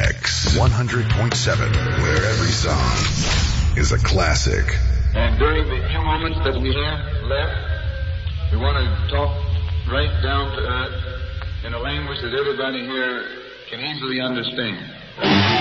X 100.7, where every song is a classic. And during the few moments that we have left, we want to talk right down to earth in a language that everybody here can easily understand.